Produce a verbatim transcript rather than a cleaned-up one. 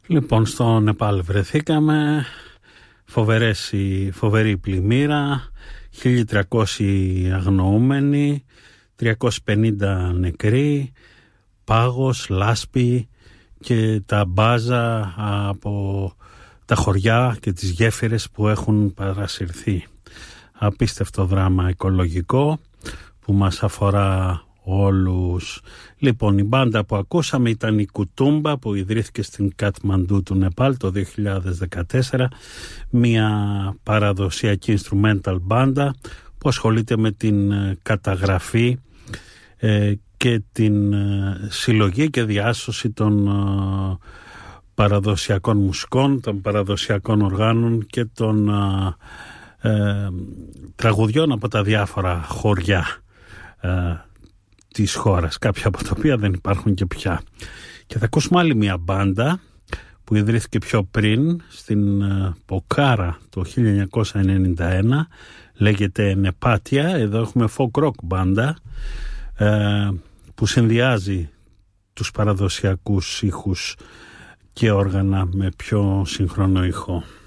Λοιπόν, στο Νεπάλ βρεθήκαμε, φοβερές, φοβερή πλημμύρα, χίλια τριακόσιοι αγνοούμενοι, τριακόσιοι πενήντα νεκροί, πάγος, λάσπη και τα μπάζα από τα χωριά και τις γέφυρες που έχουν παρασυρθεί. Απίστευτο δράμα οικολογικό που μας αφορά όλους. Λοιπόν, η μπάντα που ακούσαμε ήταν η Κουτούμπα, που ιδρύθηκε στην Κατμαντού του Νεπάλ το δύο χιλιάδες δεκατέσσερα, μια παραδοσιακή instrumental μπάντα που ασχολείται με την καταγραφή ε, και την ε, συλλογή και διάσωση των ε, παραδοσιακών μουσικών, των παραδοσιακών οργάνων και των ε, ε, τραγουδιών από τα διάφορα χωριά ε, της χώρας, κάποια από τα οποία δεν υπάρχουν και πια. Και θα ακούσουμε άλλη μια μπάντα που ιδρύθηκε πιο πριν στην ε, Ποκάρα το χίλια εννιακόσια ενενήντα ένα, λέγεται Νεπάτια. Εδώ έχουμε folk rock μπάντα ε, που συνδυάζει τους παραδοσιακούς ήχους και όργανα με πιο σύγχρονο ήχο.